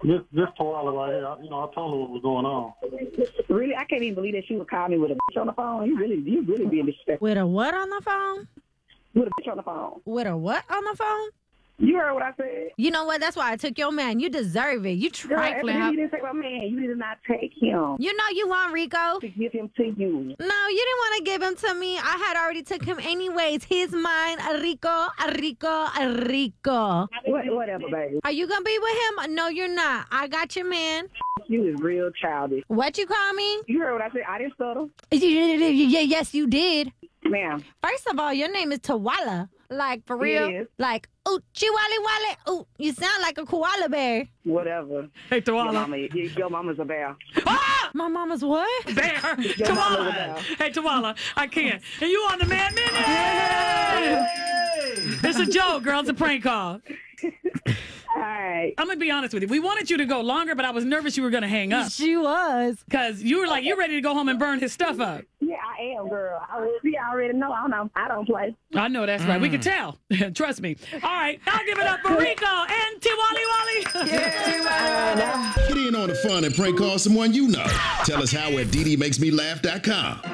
This Tawala right here, I told her what was going on. Really, I can't even believe that she would call me with a bitch on the phone. You really being disrespectful. With a what on the phone? With a bitch on the phone. With a what on the phone? You heard what I said. You know what? That's why I took your man. You deserve it. You trifling. You didn't take my man. You did not take him. You know you want Rico. To give him to you. No, you didn't want to give him to me. I had already took him anyways. He's mine. Rico. Whatever, baby. Are you going to be with him? No, you're not. I got your man. You is real childish. What you call me? You heard what I said. I didn't stutter. Yes, you did. Ma'am. First of all, your name is Tawala. Like, for real? Yes. Like, ooh, chiwali-wali. Ooh, you sound like a koala bear. Whatever. Hey, Tawala. Your mama's a bear. Ah! My mama's what? Bear. Come on. Hey, Tawala, I can't. And you on the Man Minute? It's a joke, girl. It's a prank call. All right. I'm going to be honest with you. We wanted you to go longer, but I was nervous you were going to hang up. She was. Because you were like, you're ready to go home and burn his stuff up. Yeah, I am, girl. You already know. I don't play. I know that's right. We can tell. Trust me. All right. I'll give it up for Rico and Tiwali Wally. Get in on the fun and prank call someone you know. Tell us how at DDMakesMeLaugh.com.